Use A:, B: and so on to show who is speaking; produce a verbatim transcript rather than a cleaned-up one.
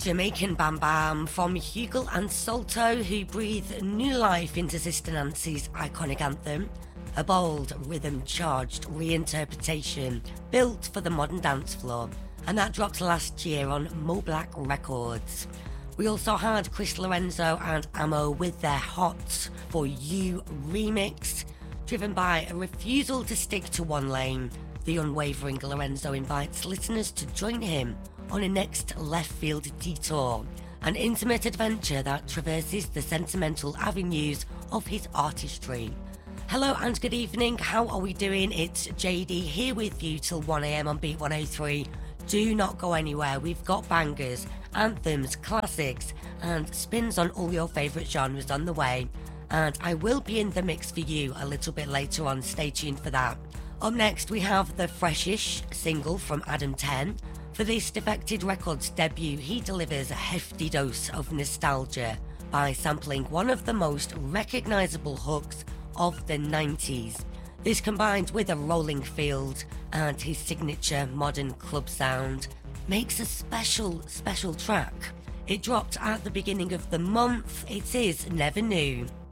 A: Jamaican Bam Bam from Hugel and Salto, who breathe new life into Sister Nancy's iconic anthem. A bold, rhythm-charged reinterpretation built for the modern dance floor, and that dropped last year on Mo Black Records. We also had Chris Lorenzo and Amo with their Hot For You remix. Driven by a refusal to stick to one lane, the unwavering Lorenzo invites listeners to join him on a next left-field detour, an intimate adventure that traverses the sentimental avenues of his artistry. Hello and good evening, how are we doing? It's J D here with you till one a m on Beat one oh three. Do not go anywhere, we've got bangers, anthems, classics, and spins on all your favourite genres on the way. And I will be in the mix for you a little bit later on, stay tuned for that. Up next we have the freshish single from Adam ten. For this Defected Records debut, he delivers a hefty dose of nostalgia by sampling one of the most recognisable hooks of the nineties. This combined with a rolling field and his signature modern club sound makes a special, special track. It dropped at the beginning of the month. It is Never Knew.